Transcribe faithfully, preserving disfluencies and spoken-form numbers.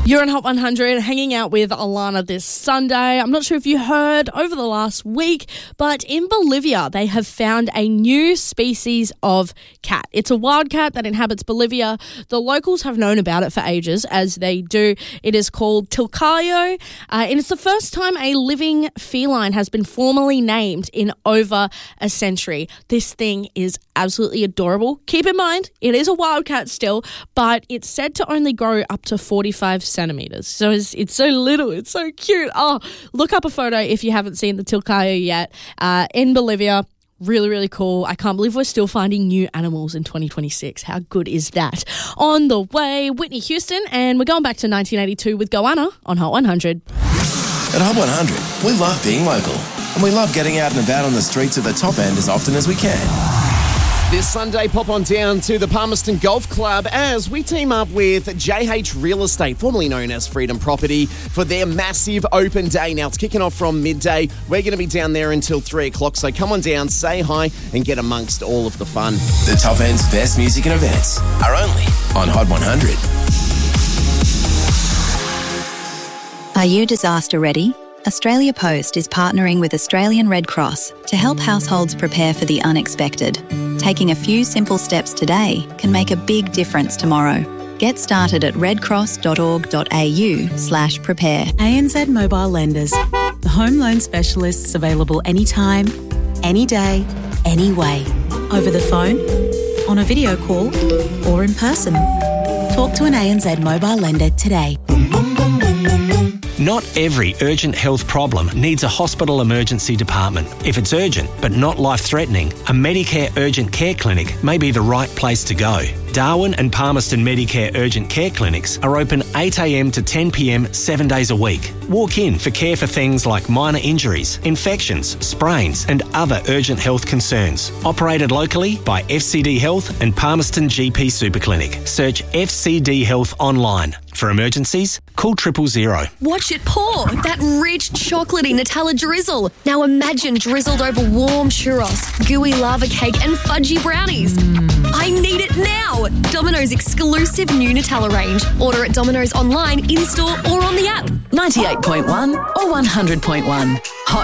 You're on Hot one hundred, hanging out with Alana this Sunday. I'm not sure if you heard over the last week, but in Bolivia, they have found a new species of cat. It's a wild cat that inhabits Bolivia. The locals have known about it for ages, as they do. It is called Tilcayo, uh, and it's the first time a living feline has been formally named in over a century. This thing is absolutely adorable. Keep in mind, it is a wild cat still, but it's said to only grow up to forty-five centimeters. So it's, it's so little. It's so cute. Oh, look up a photo if you haven't seen the Tilcayo yet. Uh, in Bolivia. Really, really cool. I can't believe we're still finding new animals in twenty twenty-six. How good is that? On the way, Whitney Houston, and we're going back to nineteen eighty-two with Goanna on Hot one hundred. At Hot one hundred, we love being local, and we love getting out and about on the streets of the top end as often as we can. This Sunday, pop on down to the Palmerston Golf Club as we team up with J H Real Estate, formerly known as Freedom Property, for their massive open day. Now, it's kicking off from midday. We're going to be down there until three o'clock, so come on down, say hi, and get amongst all of the fun. The top end's best music and events are only on Hot one hundred. Are you disaster ready? Australia Post is partnering with Australian Red Cross to help households prepare for the unexpected. Taking a few simple steps today can make a big difference tomorrow. Get started at redcross.org.au slash prepare. A N Z Mobile Lenders. The home loan specialists available anytime, any day, any way. Over the phone, on a video call, or in person. Talk to an A N Z mobile lender today. Not every urgent health problem needs a hospital emergency department. If it's urgent but not life-threatening, a Medicare Urgent Care Clinic may be the right place to go. Darwin and Palmerston Medicare Urgent Care Clinics are open eight a m to ten p m seven days a week. Walk in for care for things like minor injuries, infections, sprains and other urgent health concerns. Operated locally by F C D Health and Palmerston G P Superclinic. Search F C D Health online. For emergencies, call triple zero. Watch it pour. That rich, chocolatey Nutella drizzle. Now imagine drizzled over warm churros, gooey lava cake and fudgy brownies. Mm. I need it now. Domino's exclusive new Nutella range. Order at Domino's online, in-store or on the app. ninety-eight point one or one hundred point one. Hot